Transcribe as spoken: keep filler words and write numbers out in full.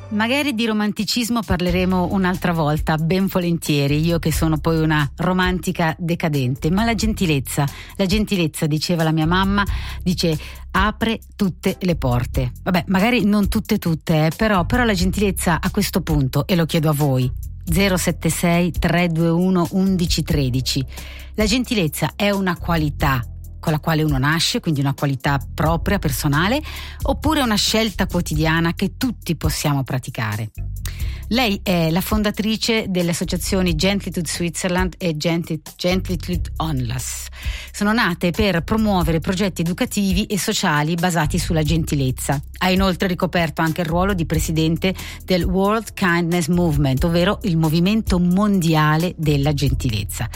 Magari di romanticismo parleremo un'altra volta, ben volentieri, io che sono poi una romantica decadente, ma la gentilezza, la gentilezza, diceva la mia mamma, dice apre tutte le porte. Vabbè, magari non tutte tutte, eh, però, però la gentilezza a questo punto, e lo chiedo a voi, zero sette sei tre due uno undici tredici, la gentilezza è una qualità con la quale uno nasce, quindi una qualità propria, personale, oppure una scelta quotidiana che tutti possiamo praticare? Lei è la fondatrice delle associazioni Gentlitude Switzerland e Gentlitude Onlus. Sono nate per promuovere progetti educativi e sociali basati sulla gentilezza. Ha inoltre ricoperto anche il ruolo di presidente del World Kindness Movement, ovvero il movimento mondiale della gentilezza.